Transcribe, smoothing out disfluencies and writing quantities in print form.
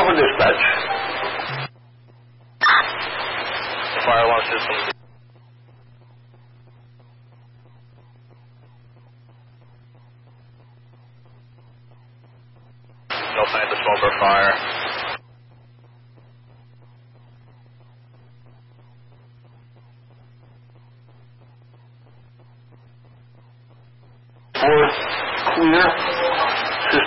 over dispatch. Fire alarm system. No signs of smoke or fire. Fourth, clear.